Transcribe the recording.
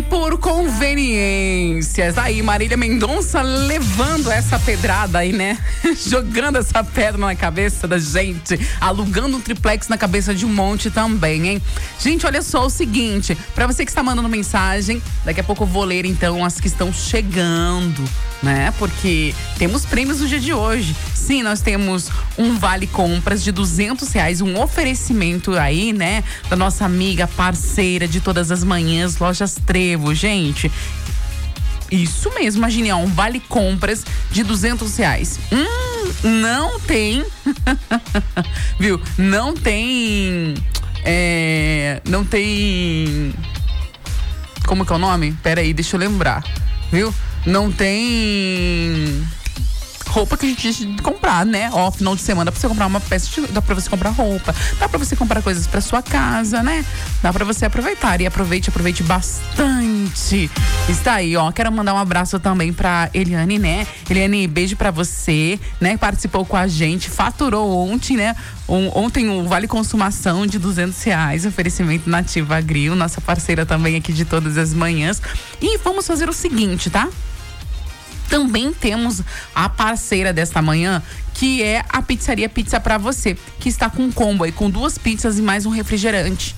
por conveniências. Aí, Marília Mendonça levando essa pedrada aí, né? Jogando essa pedra na cabeça da gente. Alugando um triplex na cabeça de um monte também, hein? Gente, olha só o seguinte. Pra você que está mandando mensagem, daqui a pouco eu vou ler, então, as que estão chegando, né? Porque temos prêmios no dia de hoje. Sim, nós temos um vale compras de R$200, um oferecimento aí, né? Da nossa amiga, parceira de todas as manhãs, Lojas Trevo, gente. Isso mesmo, imagine, ó, um vale compras de R$200. Não tem. Viu? Não tem. Não tem. Como que é o nome? Pera aí, deixa eu lembrar. Viu? Não tem roupa que a gente deixa de comprar, né? Ó, final de semana dá pra você comprar uma peça, dá pra você comprar roupa, dá pra você comprar coisas pra sua casa, né? Dá pra você aproveitar. E aproveite bastante. Está aí, ó. Quero mandar um abraço também pra Eliane, né? Eliane, beijo pra você, né? Participou com a gente, faturou ontem, né? Ontem o Vale Consumação de R$200, oferecimento Nativa Grill, nossa parceira também aqui de todas as manhãs. E vamos fazer o seguinte, tá? Também temos a parceira desta manhã, que é a Pizzaria Pizza Pra Você, que está com um combo aí, com 2 pizzas e mais um refrigerante.